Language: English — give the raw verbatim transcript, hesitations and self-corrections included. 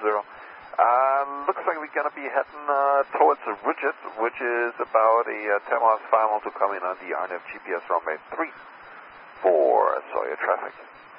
zero. Uh, looks like we're going to be heading uh, towards the Ridget, which is about a uh, ten miles final to come in on the R N F G P S runway three four. So your traffic.